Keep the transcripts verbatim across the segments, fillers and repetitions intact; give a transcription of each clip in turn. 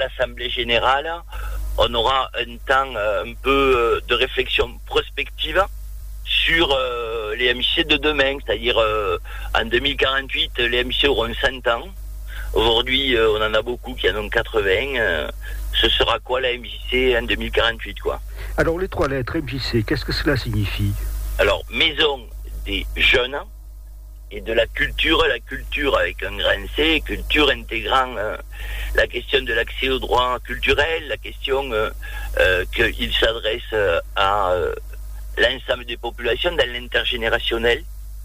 l'Assemblée Générale, on aura un temps euh, un peu euh, de réflexion prospective sur euh, les M J C de demain, c'est-à-dire euh, en deux mille quarante-huit, les M J C auront cent ans. Aujourd'hui, euh, on en a beaucoup qui en ont quatre-vingts. Euh, ce sera quoi la M J C en deux mille quarante-huit, quoi? Alors, les trois lettres M J C, qu'est-ce que cela signifie? Alors, Maison des Jeunes et de la culture, la culture avec un grand C, culture intégrant euh, la question de l'accès aux droits culturels, la question euh, euh, qu'il s'adresse euh, à euh, l'ensemble des populations dans l'intergénérationnel,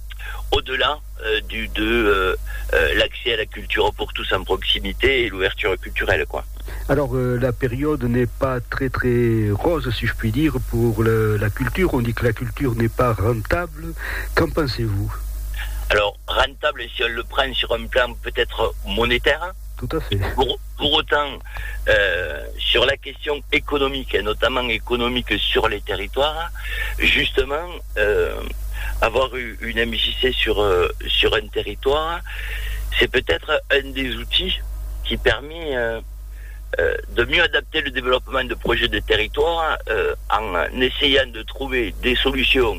au-delà euh, du, de euh, euh, l'accès à la culture pour tous en proximité et l'ouverture culturelle, quoi. Alors, euh, la période n'est pas très très rose, si je puis dire, pour le, la culture. On dit que la culture n'est pas rentable. Qu'en pensez-vous? Alors, rentable, si on le prend sur un plan peut-être monétaire. Tout à fait. Pour, pour autant, euh, sur la question économique, et notamment économique sur les territoires, justement, euh, avoir eu une M J C sur, euh, sur un territoire, c'est peut-être un des outils qui permet euh, euh, de mieux adapter le développement de projets de territoire euh, en essayant de trouver des solutions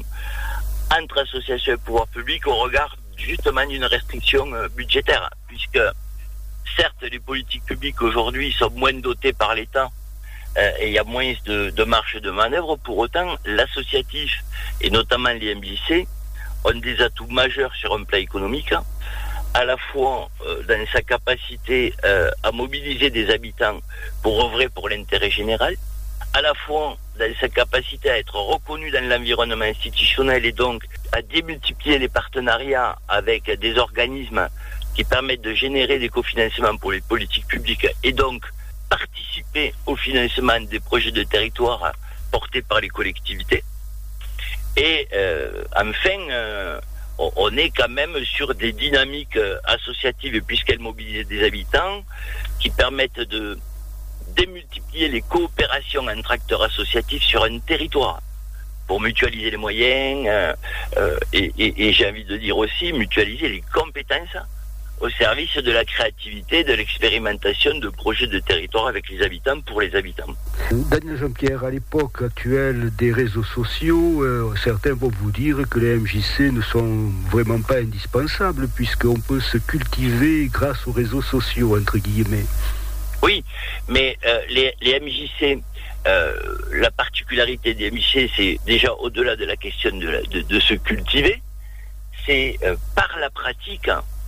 entre associations et pouvoirs publics au regard justement d'une restriction euh, budgétaire, puisque certes les politiques publiques aujourd'hui sont moins dotées par l'État euh, et il y a moins de, de marge de manœuvre. Pour autant, l'associatif et notamment les M J C ont des atouts majeurs sur un plan économique, à la fois euh, dans sa capacité euh, à mobiliser des habitants pour œuvrer pour l'intérêt général, à la fois dans sa capacité à être reconnu dans l'environnement institutionnel et donc à démultiplier les partenariats avec des organismes qui permettent de générer des cofinancements pour les politiques publiques et donc participer au financement des projets de territoire portés par les collectivités. Et euh, enfin, euh, on est quand même sur des dynamiques associatives puisqu'elles mobilisent des habitants qui permettent de démultiplier les coopérations entre acteurs associatifs sur un territoire pour mutualiser les moyens euh, euh, et, et, et j'ai envie de dire aussi mutualiser les compétences au service de la créativité, de l'expérimentation de projets de territoire avec les habitants pour les habitants. Daniel Jean-Pierre, à l'époque actuelle des réseaux sociaux, euh, certains vont vous dire que les M J C ne sont vraiment pas indispensables puisqu'on peut se cultiver grâce aux réseaux sociaux, entre guillemets. Oui, mais euh, les, les M J C, euh, la particularité des M J C, c'est déjà au-delà de la question de, la, de, de se cultiver, c'est euh, par la pratique,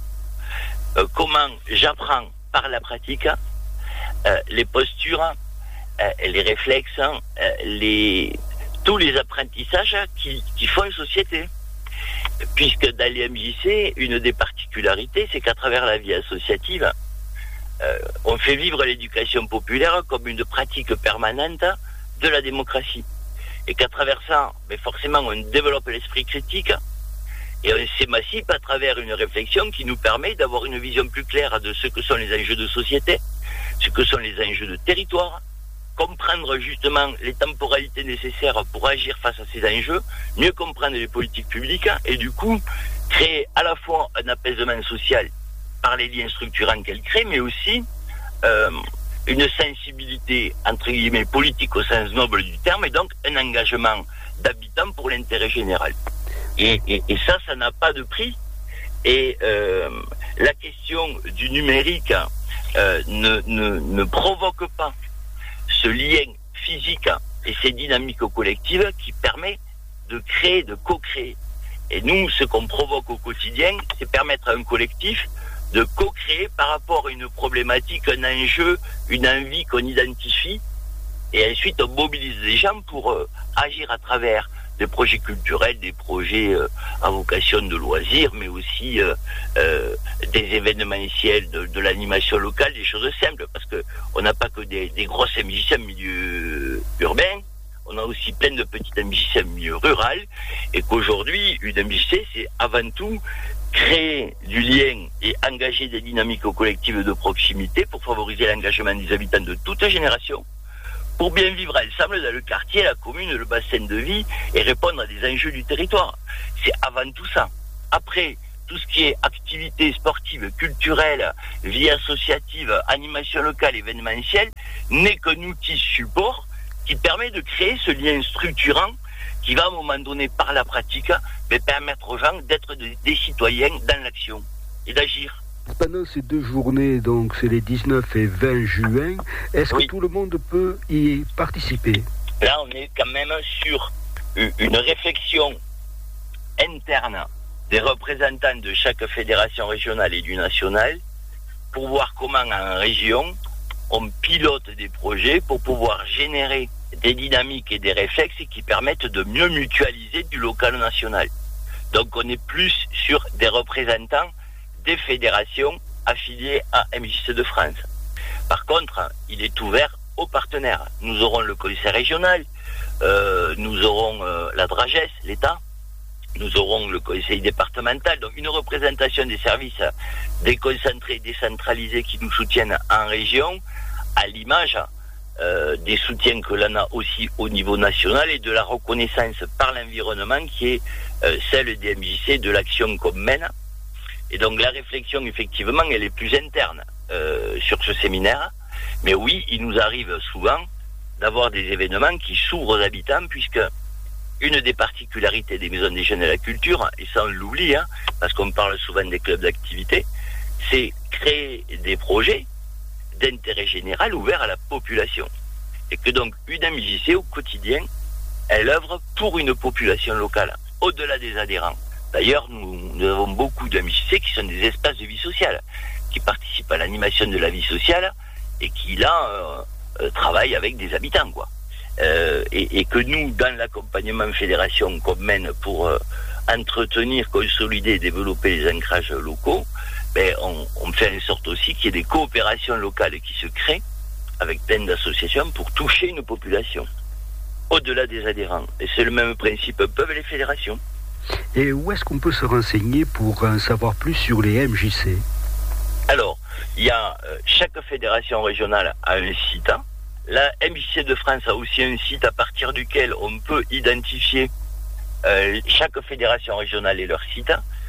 euh, comment j'apprends par la pratique euh, les postures, euh, les réflexes, euh, les, tous les apprentissages qui, qui font une société. Puisque dans les M J C, une des particularités, c'est qu'à travers la vie associative, Euh, on fait vivre l'éducation populaire comme une pratique permanente de la démocratie. Et qu'à travers ça, mais forcément, on développe l'esprit critique et on s'émancipe à travers une réflexion qui nous permet d'avoir une vision plus claire de ce que sont les enjeux de société, ce que sont les enjeux de territoire, comprendre justement les temporalités nécessaires pour agir face à ces enjeux, mieux comprendre les politiques publiques et du coup, créer à la fois un apaisement social par les liens structurants qu'elle crée, mais aussi euh, une sensibilité, entre guillemets, politique au sens noble du terme, et donc un engagement d'habitants pour l'intérêt général. Et, et, et ça, ça n'a pas de prix. Et euh, la question du numérique euh, ne, ne, ne provoque pas ce lien physique et ces dynamiques collectives qui permet de créer, de co-créer. Et nous, ce qu'on provoque au quotidien, c'est permettre à un collectif de co-créer par rapport à une problématique, un enjeu, une envie qu'on identifie, et ensuite on mobilise les gens pour euh, agir à travers des projets culturels, des projets euh, à vocation de loisirs, mais aussi euh, euh, des événementiels, de, de l'animation locale, des choses simples, parce que on n'a pas que des, des grosses M J C en milieu urbain, on a aussi plein de petites M J C en milieu rural, et qu'aujourd'hui, une M J C, c'est avant tout créer du lien et engager des dynamiques collectives de proximité pour favoriser l'engagement des habitants de toute génération, pour bien vivre ensemble dans le quartier, la commune, le bassin de vie et répondre à des enjeux du territoire. C'est avant tout ça. Après, tout ce qui est activité sportive, culturelle, vie associative, animation locale, événementielle, n'est qu'un outil support qui permet de créer ce lien structurant qui va à un moment donné, par la pratique, mais permettre aux gens d'être de, des citoyens dans l'action et d'agir. Pendant ces deux journées, donc c'est les dix-neuf et vingt juin, est-ce oui. que tout le monde peut y participer? Là, on est quand même sur une réflexion interne des représentants de chaque fédération régionale et du national pour voir comment en région on pilote des projets pour pouvoir générer des dynamiques et des réflexes qui permettent de mieux mutualiser du local au national. Donc on est plus sur des représentants des fédérations affiliées à M J C de France. Par contre, il est ouvert aux partenaires. Nous aurons le commissaire régional, euh, nous aurons euh, la Dragès, l'État, nous aurons le conseil départemental, donc une représentation des services déconcentrés, décentralisés qui nous soutiennent en région, à l'image euh, des soutiens que l'on a aussi au niveau national et de la reconnaissance par l'environnement qui est euh, celle des M J C, de l'action qu'on mène. Et donc la réflexion, effectivement, elle est plus interne euh, sur ce séminaire. Mais oui, il nous arrive souvent d'avoir des événements qui s'ouvrent aux habitants, puisque une des particularités des maisons des jeunes et de la culture, et ça on l'oublie, hein, parce qu'on parle souvent des clubs d'activité, c'est créer des projets d'intérêt général ouverts à la population. Et que donc une M J C au quotidien, elle œuvre pour une population locale, au-delà des adhérents. D'ailleurs, nous, nous avons beaucoup de M J C qui sont des espaces de vie sociale, qui participent à l'animation de la vie sociale et qui là euh, euh, travaillent avec des habitants, quoi. Euh, et, et que nous, dans l'accompagnement fédération qu'on mène pour euh, entretenir, consolider et développer les ancrages locaux, ben, on, on fait en sorte aussi qu'il y ait des coopérations locales qui se créent avec plein d'associations pour toucher une population au-delà des adhérents. Et c'est le même principe peuvent les fédérations. Et où est-ce qu'on peut se renseigner pour en savoir plus sur les M J C? Alors, il y a euh, chaque fédération régionale a un site. La M J C de France a aussi un site à partir duquel on peut identifier euh, chaque fédération régionale et leur site.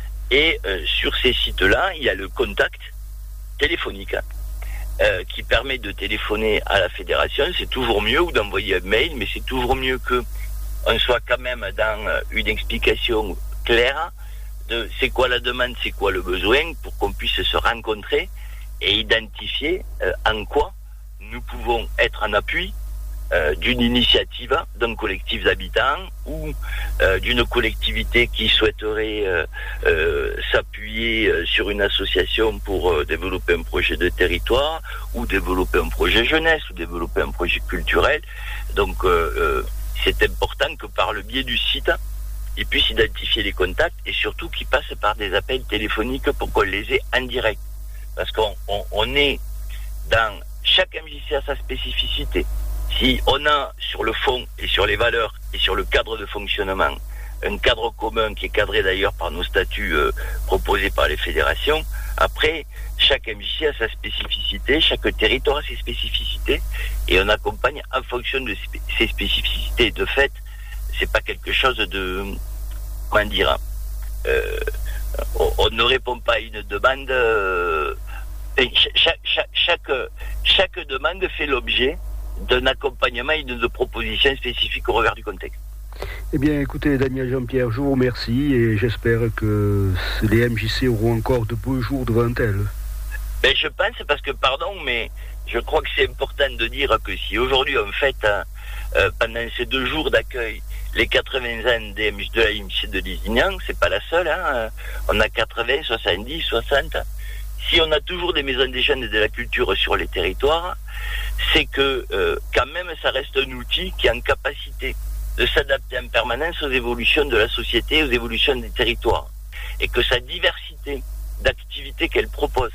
Et euh, sur ces sites-là, il y a le contact téléphonique euh, qui permet de téléphoner à la fédération. C'est toujours mieux, ou d'envoyer un mail, mais c'est toujours mieux que on soit quand même dans une explication claire de c'est quoi la demande, c'est quoi le besoin, pour qu'on puisse se rencontrer et identifier euh, en quoi nous pouvons être en appui euh, d'une initiative d'un collectif d'habitants ou euh, d'une collectivité qui souhaiterait euh, euh, s'appuyer euh, sur une association pour euh, développer un projet de territoire ou développer un projet jeunesse ou développer un projet culturel. Donc euh, euh, c'est important que par le biais du site, ils puissent identifier les contacts et surtout qu'ils passent par des appels téléphoniques pour qu'on les ait en direct. Parce qu'on on, on est dans chaque M J C a sa spécificité. Si on a sur le fond et sur les valeurs et sur le cadre de fonctionnement un cadre commun qui est cadré d'ailleurs par nos statuts euh, proposés par les fédérations, après chaque M J C a sa spécificité, chaque territoire a ses spécificités et on accompagne en fonction de ces spécificités. De fait, c'est pas quelque chose de, comment dire, euh, on, on ne répond pas à une demande. Euh, chaque, chaque, chaque, chaque demande fait l'objet d'un accompagnement et de propositions spécifiques au regard du contexte. Eh bien, écoutez, Daniel Jean-Pierre, je vous remercie et j'espère que les M J C auront encore de beaux jours devant elles. Ben, je pense, parce que, pardon, mais je crois que c'est important de dire que si aujourd'hui on fête hein, euh, pendant ces deux jours d'accueil les quatre-vingts ans des M J C de la M J C de Lézignan, c'est pas la seule, hein, on a quatre-vingts, soixante-dix, soixante. Si on a toujours des maisons des jeunes et de la culture sur les territoires, c'est que euh, quand même ça reste un outil qui est en capacité de s'adapter en permanence aux évolutions de la société, aux évolutions des territoires. Et que sa diversité d'activités qu'elle propose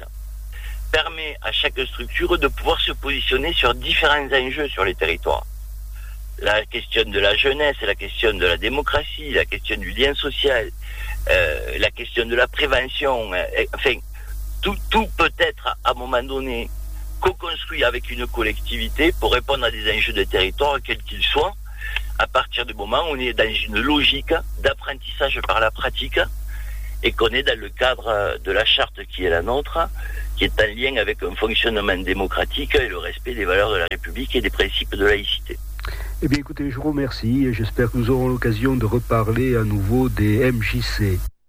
permet à chaque structure de pouvoir se positionner sur différents enjeux sur les territoires. La question de la jeunesse, la question de la démocratie, la question du lien social, euh, la question de la prévention, euh, enfin, tout, tout peut être à un moment donné co-construit avec une collectivité pour répondre à des enjeux de territoire, quels qu'ils soient, à partir du moment où on est dans une logique d'apprentissage par la pratique et qu'on est dans le cadre de la charte qui est la nôtre, qui est en lien avec un fonctionnement démocratique et le respect des valeurs de la République et des principes de laïcité. Eh bien écoutez, je vous remercie et j'espère que nous aurons l'occasion de reparler à nouveau des M J C.